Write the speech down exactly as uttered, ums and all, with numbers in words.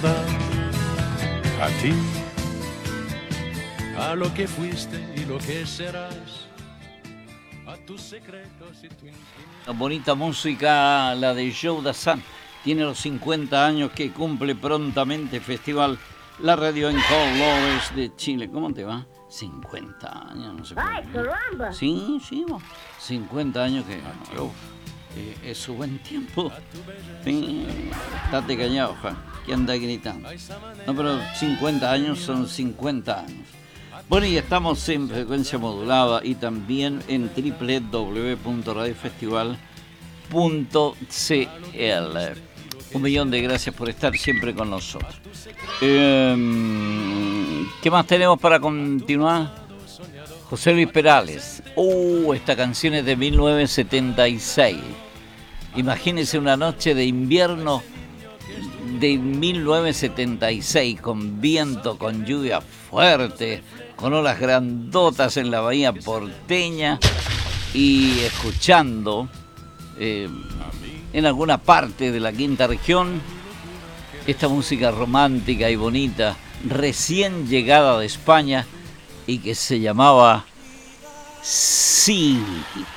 verdad a ti, a lo que fuiste y lo que serás, a tus secretos y tu intimidad. Bonita música, la de Joe Dassin. Tiene los cincuenta años que cumple prontamente Festival La Radio en Colores de Chile. ¿Cómo te va? cincuenta años, no sé. ¡Ay, caramba! Sí, sí, cincuenta años que uf, eh, es su buen tiempo. Sí, estate callado, Juan, que anda gritando. No, pero cincuenta años son cincuenta años. Bueno, y estamos en frecuencia modulada y también en doble u doble u doble u punto radio festival punto c l. Un millón de gracias por estar siempre con nosotros. Eh, ¿Qué más tenemos para continuar? José Luis Perales. Uh, esta canción es de mil novecientos setenta y seis. Imagínense una noche de invierno de mil novecientos setenta y seis, con viento, con lluvia fuerte, con olas grandotas en la bahía porteña y escuchando eh, en alguna parte de la quinta región esta música romántica y bonita, recién llegada de España y que se llamaba Sí.